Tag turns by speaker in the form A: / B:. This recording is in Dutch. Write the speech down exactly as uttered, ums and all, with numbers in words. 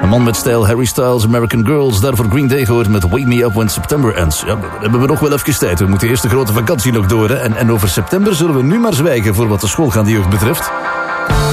A: Een man met stijl, Harry Styles, American Girls. Daarvoor Green Day gehoord met Wake Me Up When September Ends. Ja, dan hebben we nog wel even tijd. We moeten eerst de grote vakantie nog door. Hè? En, en over september zullen we nu maar zwijgen voor wat de schoolgaande jeugd betreft.